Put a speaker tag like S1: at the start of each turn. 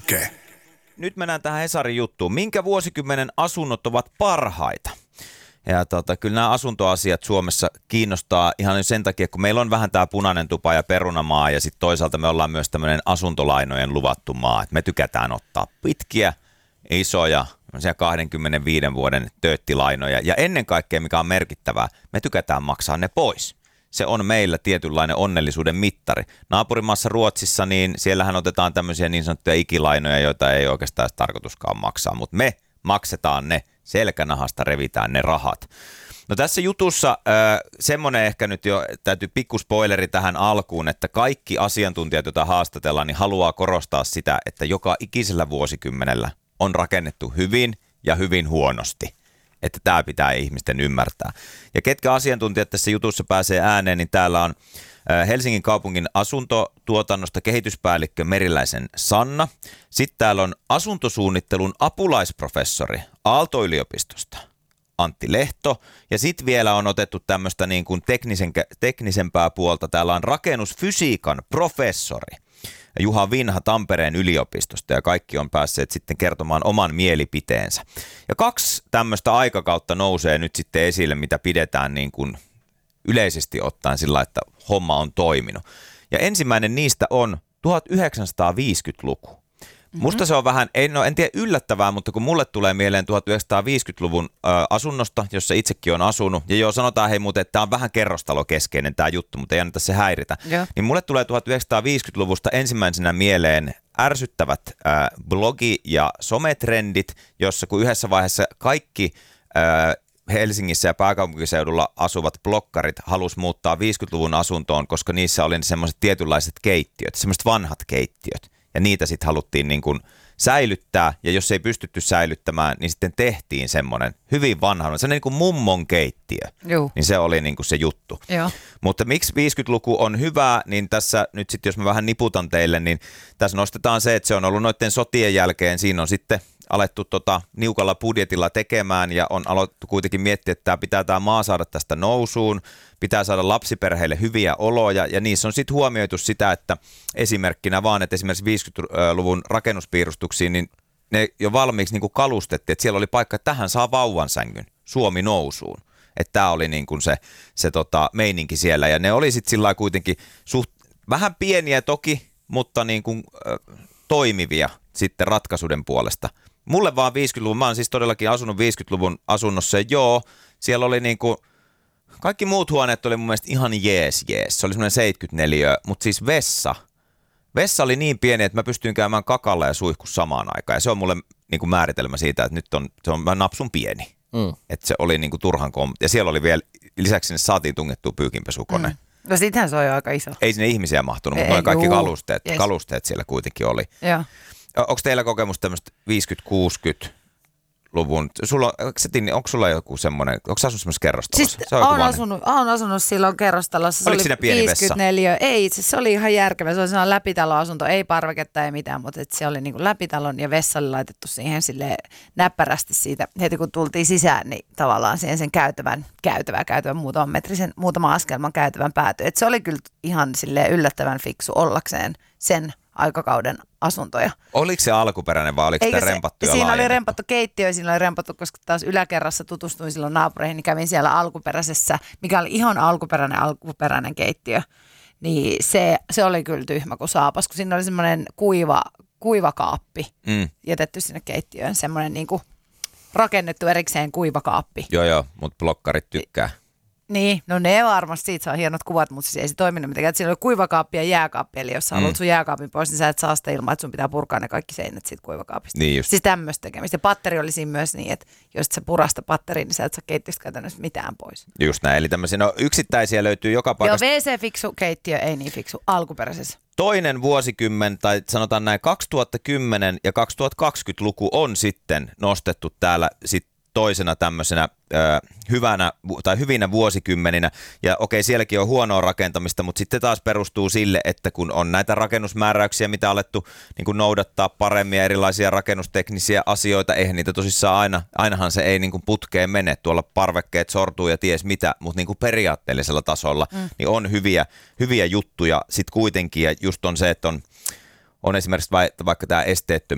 S1: Jyrke.
S2: Nyt mennään tähän Hesarin juttuun. Minkä vuosikymmenen asunnot ovat parhaita? Ja kyllä nämä asuntoasiat Suomessa kiinnostaa ihan sen takia, kun meillä on vähän tämä punainen tupa ja perunamaa ja sitten toisaalta me ollaan myös tämmöinen asuntolainojen luvattu maa. Et me tykätään ottaa pitkiä, isoja, 25 vuoden tööttilainoja ja ennen kaikkea, mikä on merkittävää, me tykätään maksaa ne pois. Se on meillä tietynlainen onnellisuuden mittari. Naapurimaassa Ruotsissa, niin siellähän otetaan tämmöisiä niin sanottuja ikilainoja, joita ei oikeastaan edes tarkoituskaan maksaa, mutta me maksetaan ne, selkänahasta revitään ne rahat. No tässä jutussa semmoinen ehkä nyt jo täytyy pikkuspoileri tähän alkuun, että kaikki asiantuntijat, joita haastatellaan, niin haluaa korostaa sitä, että joka ikisellä vuosikymmenellä on rakennettu hyvin ja hyvin huonosti. Että tämä pitää ihmisten ymmärtää. Ja ketkä asiantuntijat tässä jutussa pääsee ääneen, niin täällä on Helsingin kaupungin asuntotuotannosta kehityspäällikkö Meriläisen Sanna. Sitten täällä on asuntosuunnittelun apulaisprofessori Aalto-yliopistosta Antti Lehto. Ja sitten vielä on otettu tämmöistä niin kuin teknisempää puolta. Täällä on rakennusfysiikan professori Juha Vinha Tampereen yliopistosta ja kaikki on päässeet sitten kertomaan oman mielipiteensä. Ja 2 tämmöistä aikakautta nousee nyt sitten esille, mitä pidetään niin kuin yleisesti ottaen sillä, että homma on toiminut. Ja ensimmäinen niistä on 1950-luku. Musta se on vähän, en tiedä yllättävää, mutta kun mulle tulee mieleen 1950-luvun asunnosta, jossa itsekin on asunut, ja joo, sanotaan hei muuten, että tämä on vähän kerrostalokeskeinen tämä juttu, mutta ei anneta se häiritä, niin mulle tulee 1950-luvusta ensimmäisenä mieleen ärsyttävät blogi- ja sometrendit, jossa kun yhdessä vaiheessa kaikki Helsingissä ja pääkaupunkiseudulla asuvat blokkarit halusi muuttaa 50-luvun asuntoon, koska niissä oli semmoiset tietynlaiset keittiöt, semmoiset vanhat keittiöt. Ja niitä sitten haluttiin niin kuin säilyttää, ja jos ei pystytty säilyttämään, niin sitten tehtiin semmoinen hyvin vanha, se niin kuin mummon keittiö, niin se oli niin kuin se juttu. Joo. Mutta miksi 50-luku on hyvä, niin tässä nyt sitten, jos mä vähän niputan teille, niin tässä nostetaan se, että se on ollut noiden sotien jälkeen, siinä on sitten alettu niukalla budjetilla tekemään ja on aloittu kuitenkin miettiä, että pitää tämä maa saada tästä nousuun, pitää saada lapsiperheille hyviä oloja ja niissä on sitten huomioitu sitä, että esimerkkinä vaan, että esimerkiksi 50-luvun rakennuspiirustuksiin, niin ne jo valmiiksi niin kuin kalustettiin, että siellä oli paikka, että tähän saa vauvansängyn Suomi nousuun. Että tämä oli niin kuin se meininki siellä ja ne oli sitten sillä kuitenkin vähän pieniä toki, mutta niin kuin toimivia sitten ratkaisuiden puolesta. Mulle vaan 50-luvun, mä oon siis todellakin asunut 50-luvun asunnossa, joo, siellä oli niinku, kaikki muut huoneet oli mun mielestä ihan jees, se oli semmoinen 74, mutta siis vessa oli niin pieni, että mä pystyin käymään kakalla ja suihkussa samaan aikaan, ja se on mulle niinku määritelmä siitä, että nyt se on napsun pieni, että se oli niinku turhan ja siellä oli vielä, lisäksi sinne saatiin tungettua pyykinpesukone.
S3: No sittenhän se on jo aika iso.
S2: Ei sinne ihmisiä mahtunut, mutta noin kaikki kalusteet siellä kuitenkin oli.
S3: Joo.
S2: Onko teillä kokemus tämmöistä 50-60-luvun? Onko sulla joku semmoinen, onko sä asunut semmoisessa kerrostalossa?
S3: Siis olen asunut silloin kerrostalossa.
S2: Oliko siinä pieni
S3: 54. Vessa? Ei, se oli ihan järkevä. Se oli sellainen läpitaloasunto, ei parveketta, ei mitään, mutta se oli niin kuin läpitalon ja vessa oli laitettu siihen silleen näppärästi siitä. Heti kun tultiin sisään, niin tavallaan siihen sen käytävän muutaman askelman käytävän päätyi. Et se oli kyllä ihan silleen yllättävän fiksu ollakseen sen aikakauden asuntoja.
S2: Oliko se alkuperäinen vai oliko sitä rempattu ja
S3: siinä oli rempattu keittiö, siinä oli rempattu, koska taas yläkerrassa tutustuin silloin naapureihin, niin kävin siellä alkuperäisessä, mikä oli ihan alkuperäinen keittiö. Niin se oli kyllä tyhmä kuin saapas, kun siinä oli semmoinen kuiva kaappi jätetty sinne keittiöön, semmoinen niinku rakennettu erikseen kuivakaappi.
S2: Joo, mutta blokkarit tykkää.
S3: Niin, no ne varmasti, siitä saa hienot kuvat, mutta siis ei se toiminut mitenkään. Siinä oli kuivakaappi ja jääkaappi, eli jos sä haluat sun jääkaapin pois, niin sä et saa sitä ilman, että sun pitää purkaa ne kaikki seinät siitä kuivakaapista.
S2: Niin just.
S3: Siis tämmöistä tekemistä. Ja patteri oli siinä myös niin, että jos sä purasta patteriin, niin sä et saa keittiöstä käytännössä mitään pois.
S2: Just näin, eli tämmöisiä yksittäisiä löytyy joka paikasta.
S3: Joo, WC-fiksu keittiö, ei niin fiksu, alkuperäisessä.
S2: Toinen vuosikymmen, tai sanotaan näin 2010 ja 2020-luku on sitten nostettu täällä sitten toisena tämmöisenä hyvinä vuosikymmeninä. Ja okei, sielläkin on huonoa rakentamista, mutta sitten taas perustuu sille, että kun on näitä rakennusmääräyksiä, mitä alettu niin kuin noudattaa paremmin ja erilaisia rakennusteknisiä asioita, eihän niitä tosissaan ainahan se ei niin kuin putkeen mene, tuolla parvekkeet sortuu ja ties mitä, mutta niin kuin periaatteellisella tasolla niin on hyviä juttuja sitten kuitenkin, ja just on se, että on esimerkiksi vaikka tämä esteettömyys,